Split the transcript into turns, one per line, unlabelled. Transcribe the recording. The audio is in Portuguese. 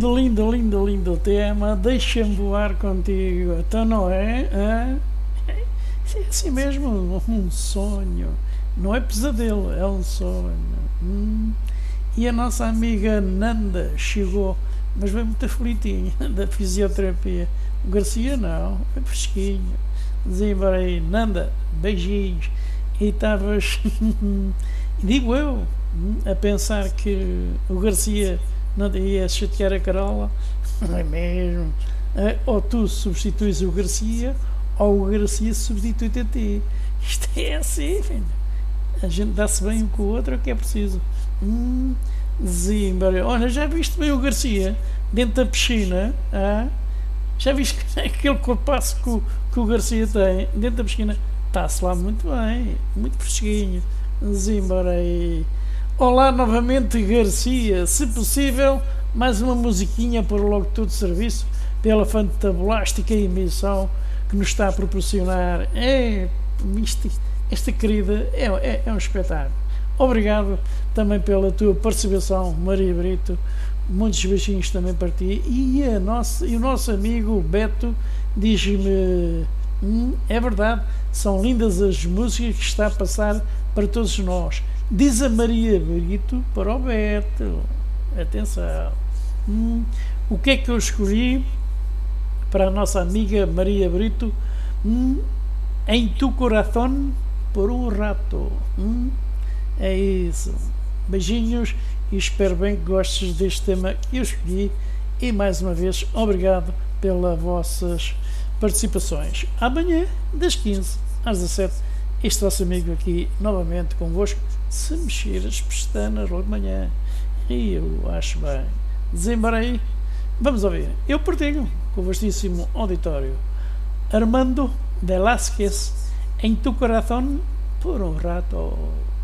lindo tema. Deixa-me voar contigo. Então não é? Hã? É assim mesmo, um sonho. Não é pesadelo, é um sonho. E a nossa amiga Nanda chegou, mas veio muito aflitinha da fisioterapia. O Garcia não, foi fresquinho. Dizia para aí, Nanda, beijinhos. E estavas, digo eu, a pensar que o Garcia não ia chatear a Carola. Não é mesmo? Ou tu substituis o Garcia, ou o Garcia substitui-te a ti. Isto é assim, filho. A gente dá-se bem um com o outro, é o que é preciso. Dizia, olha, já viste bem o Garcia dentro da piscina? Ah? Já viste aquele corpaço que o Garcia tem dentro da piscina? Está-se lá muito bem, muito fresquinho. Zimbora aí. Olá novamente, Garcia. Se possível, mais uma musiquinha para logo todo serviço pela fantabulástica emissão que nos está a proporcionar. Esta querida é um espetáculo. Obrigado também pela tua participação, Maria Brito. Muitos beijinhos também para ti. E o nosso amigo Beto diz-me: é verdade, são lindas as músicas que está a passar para todos nós. Diz a Maria Brito para o Beto. Atenção. O que é que eu escolhi para a nossa amiga Maria Brito? Em tu coração por um rato. É isso. Beijinhos e espero bem que gostes deste tema que eu escolhi. E mais uma vez, obrigado pelas vossas participações. Amanhã, das 15 às 17, este vosso amigo aqui novamente convosco, se mexer as pestanas logo de manhã. E eu acho bem. Desembarei. Vamos ouvir. Eu partilho com o vastíssimo auditório. Armando Velázquez, em tu coração por um rato.